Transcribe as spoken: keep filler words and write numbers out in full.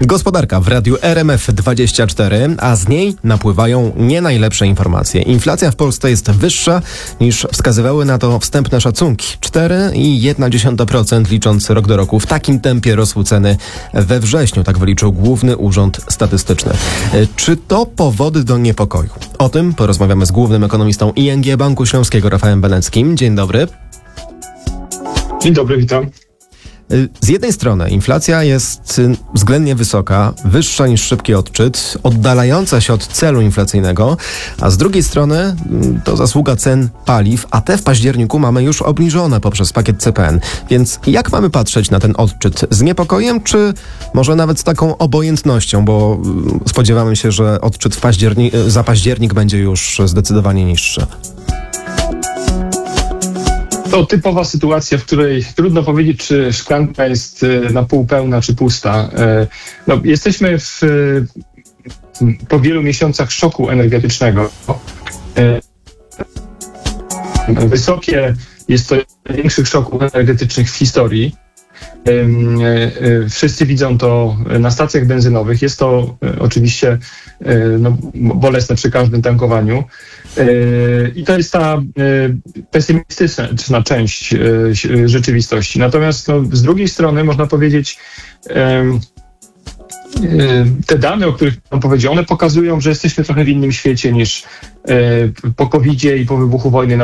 Gospodarka w radiu R M F dwadzieścia cztery, a z niej napływają nie najlepsze informacje. Inflacja w Polsce jest wyższa niż wskazywały na to wstępne szacunki. cztery przecinek jedna procent licząc rok do roku. W takim tempie rosły ceny we wrześniu, tak wyliczył Główny Urząd Statystyczny. Czy to powody do niepokoju? O tym porozmawiamy z głównym ekonomistą I N G Banku Śląskiego Rafałem Beneckim. Dzień dobry. Dzień dobry, witam. Z jednej strony inflacja jest względnie wysoka, wyższa niż szybki odczyt, oddalająca się od celu inflacyjnego, a z drugiej strony to zasługa cen paliw, a te w październiku mamy już obniżone poprzez pakiet C P N. Więc jak mamy patrzeć na ten odczyt? Z niepokojem, czy może nawet z taką obojętnością, bo spodziewamy się, że odczyt w październi- za październik będzie już zdecydowanie niższy? To typowa sytuacja, w której trudno powiedzieć, czy szklanka jest na pół pełna, czy pusta. No, jesteśmy w, po wielu miesiącach szoku energetycznego. Wysokie jest to jeden z największych szoków energetycznych w historii. Wszyscy widzą to na stacjach benzynowych. Jest to oczywiście no, bolesne przy każdym tankowaniu. I to jest ta pesymistyczna część rzeczywistości. Natomiast no, z drugiej strony można powiedzieć, te dane, o których pan powiedział, one pokazują, że jesteśmy trochę w innym świecie niż po kowidzie i po wybuchu wojny na